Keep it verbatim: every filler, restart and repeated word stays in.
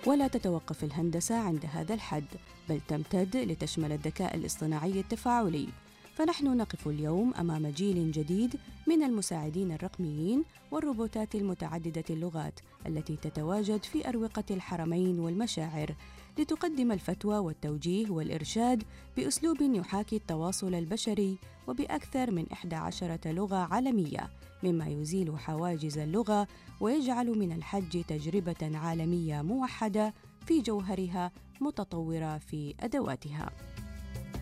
ولا تتوقف الهندسة عند هذا الحد، بل تمتد لتشمل الذكاء الاصطناعي التفاعلي. فنحن نقف اليوم أمام جيل جديد من المساعدين الرقميين والروبوتات المتعددة اللغات التي تتواجد في أروقة الحرمين والمشاعر لتقدم الفتوى والتوجيه والإرشاد بأسلوب يحاكي التواصل البشري وبأكثر من إحدى عشرة لغة عالمية، مما يزيل حواجز اللغة ويجعل من الحج تجربة عالمية موحدة في جوهرها متطورة في أدواتها.